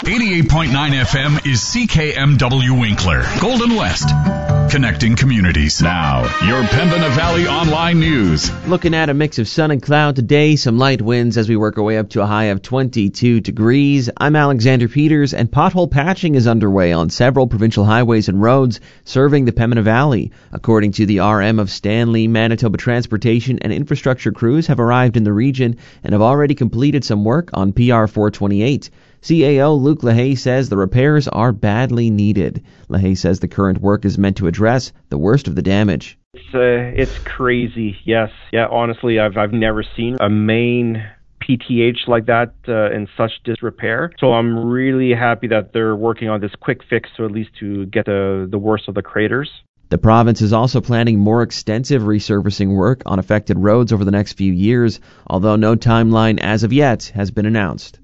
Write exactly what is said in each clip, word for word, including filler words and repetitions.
eighty-eight point nine F M is C K M W Winkler, Golden West. Connecting communities. Now, your Pembina Valley Online News. Looking at a mix of sun and cloud today, some light winds as we work our way up to a high of twenty-two degrees. I'm Alexander Peters, and pothole patching is underway on several provincial highways and roads serving the Pembina Valley. According to the R M of Stanley, Manitoba Transportation and Infrastructure crews have arrived in the region and have already completed some work on P R four twenty-eight. C A O Luke LaHaye says the repairs are badly needed. LaHaye says the current work is meant to address the worst of the damage. It's uh, it's crazy, yes. Yeah, honestly, I've I've never seen a main P T H like that uh, in such disrepair. So I'm really happy that they're working on this quick fix, so at least to get the, the worst of the craters. The province is also planning more extensive resurfacing work on affected roads over the next few years, although no timeline as of yet has been announced.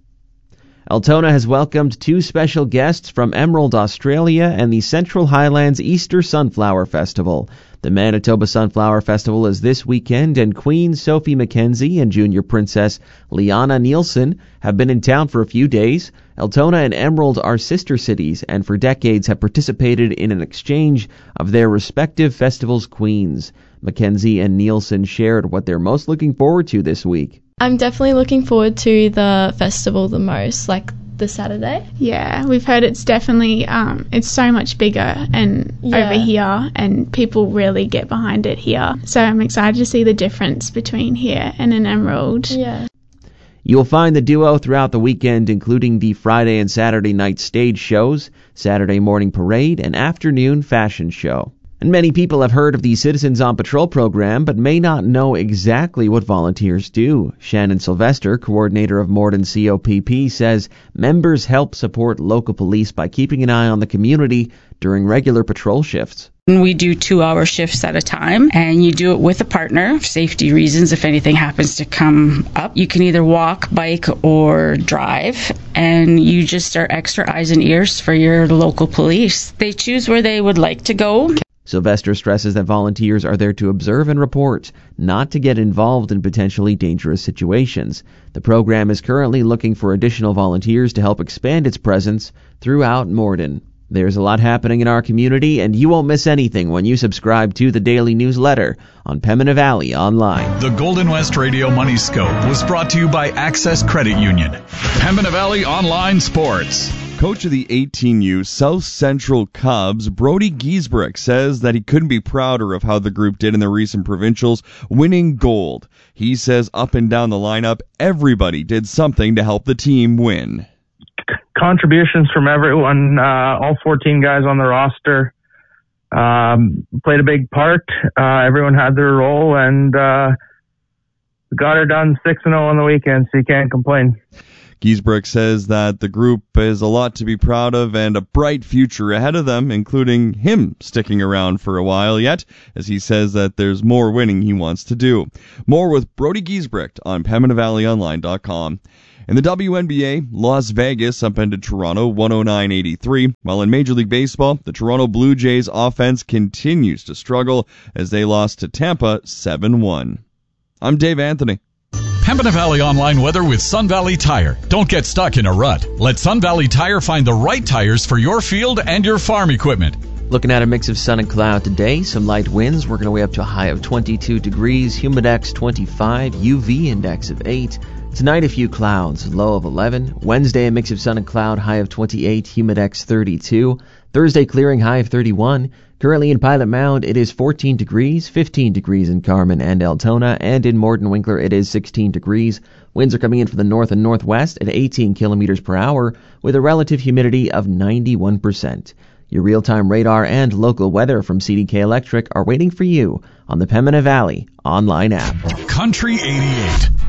Altona has welcomed two special guests from Emerald, Australia, and the Central Highlands Easter Sunflower Festival. The Manitoba Sunflower Festival is this weekend, and Queen Sophie Mackenzie and Junior Princess Liana Nielsen have been in town for a few days. Altona and Emerald are sister cities, and for decades have participated in an exchange of their respective festivals' queens. Mackenzie and Nielsen shared what they're most looking forward to this week. I'm definitely looking forward to the festival the most, like the Saturday. Yeah, we've heard it's definitely, um, it's so much bigger and Yeah. over here, and people really get behind it here. So I'm excited to see the difference between here and an Emerald. Yeah. You'll find the duo throughout the weekend, including the Friday and Saturday night stage shows, Saturday morning parade, and afternoon fashion show. And many people have heard of the Citizens on Patrol program, but may not know exactly what volunteers do. Shannon Sylvester, coordinator of Morden C O P P, says members help support local police by keeping an eye on the community during regular patrol shifts. We do two-hour shifts at a time, and you do it with a partner for safety reasons. If anything happens to come up, you can either walk, bike, or drive, and you just are extra eyes and ears for your local police. They choose where they would like to go. Sylvester stresses that volunteers are there to observe and report, not to get involved in potentially dangerous situations. The program is currently looking for additional volunteers to help expand its presence throughout Morden. There's a lot happening in our community, and you won't miss anything when you subscribe to the daily newsletter on Pembina Valley Online. The Golden West Radio Money Scope was brought to you by Access Credit Union. Pembina Valley Online Sports. Coach of the eighteen U South Central Cubs, Brody Giesbrecht, says that he couldn't be prouder of how the group did in the recent provincials, winning gold. He says up and down the lineup, everybody did something to help the team win. Contributions from everyone, uh, all fourteen guys on the roster um, played a big part. Uh, everyone had their role, and uh, got her done six and oh on the weekend, so you can't complain. Giesbrecht says that the group is a lot to be proud of and a bright future ahead of them, including him sticking around for a while yet, as he says that there's more winning he wants to do. More with Brody Giesbrecht on Pembina Valley Online dot com. In the W N B A, Las Vegas upended Toronto one oh nine eighty-three, while in Major League Baseball, the Toronto Blue Jays offense continues to struggle as they lost to Tampa seven one. I'm Dave Anthony. Pembina Valley Online weather with Sun Valley Tire. Don't get stuck in a rut. Let Sun Valley Tire find the right tires for your field and your farm equipment. Looking at a mix of sun and cloud today, some light winds working our way up to a high of twenty-two degrees, humidex twenty-five, U V index of eight. Tonight a few clouds, low of eleven. Wednesday a mix of sun and cloud, high of twenty-eight, humidex thirty-two. Thursday clearing, high of thirty-one. Currently in Pilot Mound it is fourteen degrees, fifteen degrees in Carman and Altona, and in Morden Winkler it is sixteen degrees. Winds are coming in from the north and northwest at eighteen kilometers per hour with a relative humidity of ninety-one percent. Your real-time radar and local weather from C D K Electric are waiting for you on the Pembina Valley online app. Country eighty-eight.